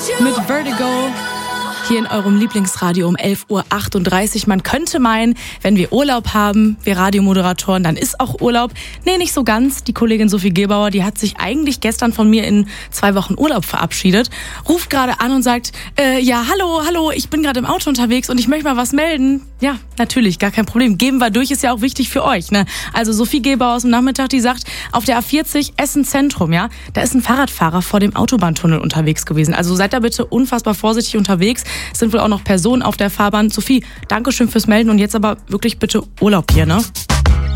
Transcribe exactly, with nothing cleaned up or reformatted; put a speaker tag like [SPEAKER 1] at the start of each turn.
[SPEAKER 1] Mit Vertigo. Hier in eurem Lieblingsradio um elf Uhr achtunddreißig. Man könnte meinen, wenn wir Urlaub haben, wir Radiomoderatoren, dann ist auch Urlaub. Nee, nicht so ganz. Die Kollegin Sophie Gebauer, die hat sich eigentlich gestern von mir in zwei Wochen Urlaub verabschiedet, ruft gerade an und sagt, äh, ja, hallo, hallo, ich bin gerade im Auto unterwegs und ich möchte mal was melden. Ja, natürlich, gar kein Problem. Geben wir durch, ist ja auch wichtig für euch, ne? Also Sophie Gebauer aus dem Nachmittag, die sagt, auf der A vierzig Essen Zentrum, ja, da ist ein Fahrradfahrer vor dem Autobahntunnel unterwegs gewesen. Also seid da bitte unfassbar vorsichtig unterwegs. Es sind wohl auch noch Personen auf der Fahrbahn. Sophie, danke schön fürs Melden und jetzt aber wirklich bitte Urlaub hier, ne?